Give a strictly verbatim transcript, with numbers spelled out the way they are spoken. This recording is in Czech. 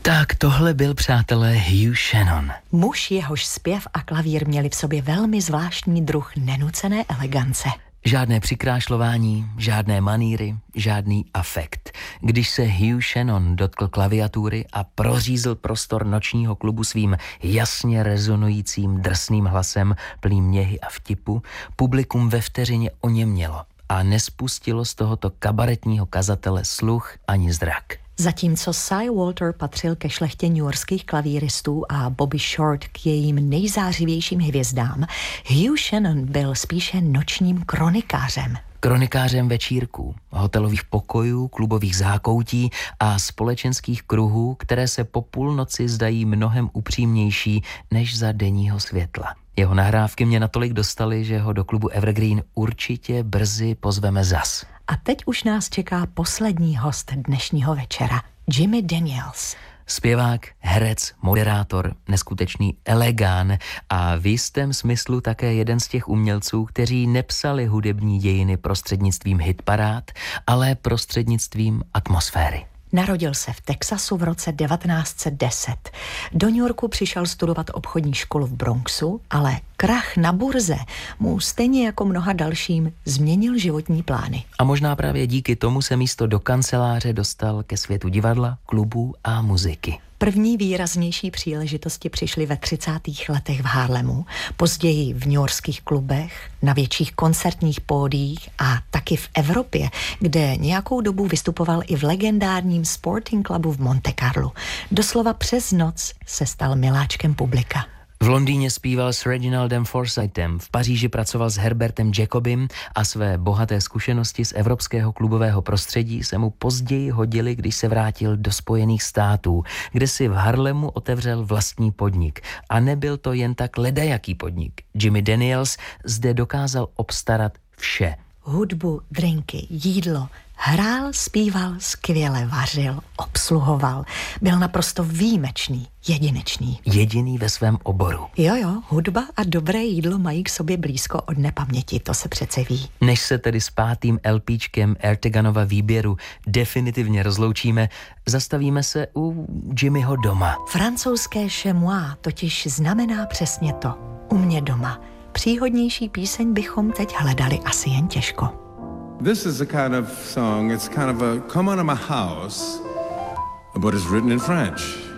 Tak tohle byl, přátelé, Hugh Shannon. Muž, jehož zpěv a klavír měli v sobě velmi zvláštní druh nenucené elegance. Žádné přikrášlování, žádné maníry, žádný afekt. Když se Hugh Shannon dotkl klaviatury a prořízl prostor nočního klubu svým jasně rezonujícím drsným hlasem plným něhy a vtipu, publikum ve vteřině oněmělo a nespustilo z tohoto kabaretního kazatele sluch ani zrak. Zatímco Cy Walter patřil ke šlechtě newyorských klavíristů a Bobby Short k jejím nejzářivějším hvězdám, Hugh Shannon byl spíše nočním kronikářem. Kronikářem večírků, hotelových pokojů, klubových zákoutí a společenských kruhů, které se po půlnoci zdají mnohem upřímnější než za denního světla. Jeho nahrávky mě natolik dostaly, že ho do klubu Evergreen určitě brzy pozveme zas. A teď už nás čeká poslední host dnešního večera, Jimmy Daniels. Zpěvák, herec, moderátor, neskutečný elegán a v jistém smyslu také jeden z těch umělců, kteří nepsali hudební dějiny prostřednictvím hitparád, ale prostřednictvím atmosféry. Narodil se v Texasu v roce devatenáct set deset. Do New Yorku přišel studovat obchodní školu v Bronxu, ale krach na burze mu stejně jako mnoha dalším změnil životní plány. A možná právě díky tomu se místo do kanceláře dostal ke světu divadla, klubů a muziky. První výraznější příležitosti přišly ve třicátých letech v Harlemu, později v newyorských klubech, na větších koncertních pódiích a taky v Evropě, kde nějakou dobu vystupoval i v legendárním Sporting Clubu v Monte Carlu. Doslova přes noc se stal miláčkem publika. V Londýně zpíval s Reginaldem Forsythem, v Paříži pracoval s Herbertem Jacobim a své bohaté zkušenosti z evropského klubového prostředí se mu později hodily, když se vrátil do Spojených států, kde si v Harlemu otevřel vlastní podnik. A nebyl to jen tak ledajaký podnik. Jimmy Daniels zde dokázal obstarat vše. Hudbu, drinky, jídlo. Hrál, zpíval, skvěle vařil, obsluhoval. Byl naprosto výjimečný, jedinečný. Jediný ve svém oboru. Jo, jo, hudba a dobré jídlo mají k sobě blízko od nepaměti, to se přece ví. Než se tedy s pátým LPčkem Erteganova výběru definitivně rozloučíme, zastavíme se u Jimmyho doma. Francouzské chez moi totiž znamená přesně to. U mě doma. Příhodnější píseň bychom teď hledali asi jen těžko. This is a kind of song, it's kind of a come on to my house, but it's written in French.